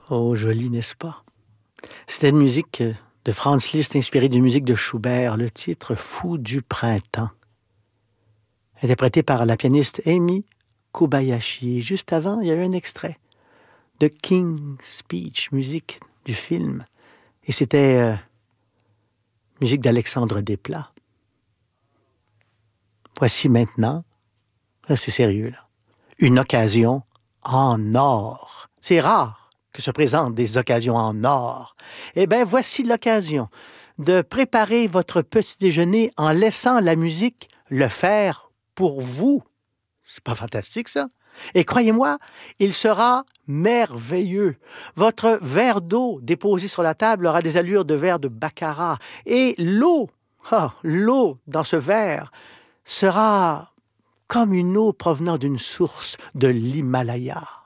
Oh, joli, n'est-ce pas? C'était une musique de Franz Liszt inspirée d'une musique de Schubert, le titre Fou du printemps, interprété par la pianiste Amy Kobayashi. Et juste avant, il y avait un extrait de King's Speech, musique du film. Et c'était musique d'Alexandre Desplat. Voici maintenant, là, c'est sérieux là, une occasion en or. C'est rare que se présentent des occasions en or. Eh bien, voici l'occasion de préparer votre petit déjeuner en laissant la musique le faire pour vous. C'est pas fantastique, ça? Et croyez-moi, il sera merveilleux. Votre verre d'eau déposé sur la table aura des allures de verre de baccarat. Et l'eau dans ce verre sera comme une eau provenant d'une source de l'Himalaya.